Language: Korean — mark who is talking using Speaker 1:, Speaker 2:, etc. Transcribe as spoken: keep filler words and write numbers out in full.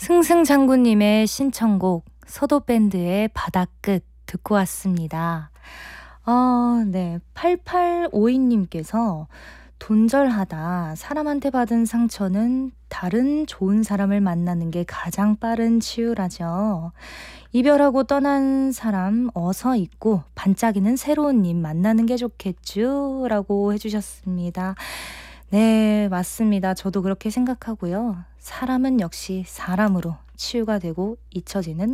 Speaker 1: 승승장구님의 신청곡 서도밴드의 바다끝 듣고 왔습니다. 어, 네. 팔팔오이님께서 돈절하다. 사람한테 받은 상처는 다른 좋은 사람을 만나는 게 가장 빠른 치유라죠. 이별하고 떠난 사람 어서 잊고 반짝이는 새로운 님 만나는 게 좋겠죠? 라고 해주셨습니다. 네, 맞습니다. 저도 그렇게 생각하고요. 사람은 역시 사람으로 치유가 되고 잊혀지는